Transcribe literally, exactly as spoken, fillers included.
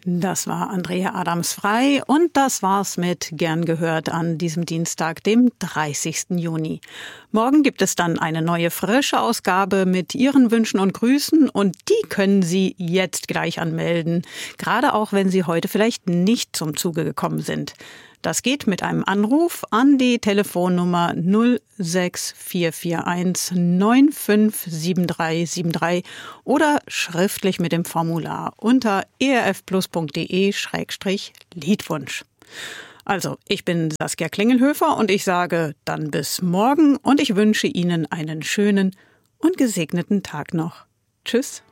Das war Andrea Adams-Frei und das war's mit Gern gehört an diesem Dienstag, dem dreißigsten Juni. Morgen gibt es dann eine neue frische Ausgabe mit Ihren Wünschen und Grüßen und die können Sie jetzt gleich anmelden, gerade auch wenn Sie heute vielleicht nicht zum Zuge gekommen sind. Das geht mit einem Anruf an die Telefonnummer null sechs vier vier eins neun fünf sieben drei sieben drei oder schriftlich mit dem Formular unter erfplus.de Schrägstrich Liedwunsch. Also, ich bin Saskia Klingelhöfer und ich sage dann bis morgen und ich wünsche Ihnen einen schönen und gesegneten Tag noch. Tschüss.